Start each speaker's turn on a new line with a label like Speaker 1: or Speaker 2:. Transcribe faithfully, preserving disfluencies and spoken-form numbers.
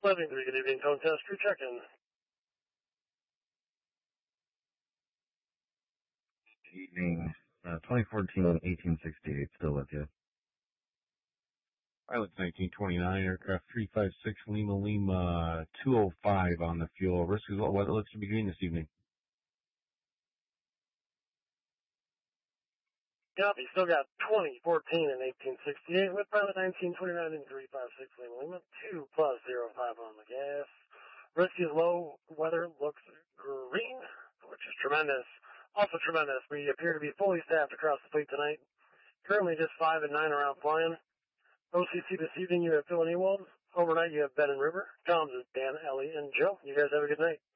Speaker 1: eleven three, good evening, tone test, crew check-in.
Speaker 2: Good evening, uh, twenty fourteen eighteen sixty-eight, still with you.
Speaker 3: Pilot nineteen twenty-nine, aircraft three five six, Lima Lima two oh five on the fuel. Risk is what it looks to be green this evening.
Speaker 1: Copy, still got twenty fourteen and eighteen sixty-eight with pilot nineteen twenty-nine and three five six Lima Lima, two plus zero five on the gas. Risk is low, weather looks green, which is tremendous. Also tremendous, we appear to be fully staffed across the fleet tonight. Currently just five and nine around flying. O C C this evening you have Phil and Ewald. Overnight you have Ben and River. Comms is Dan, Ellie, and Joe. You guys have a good night.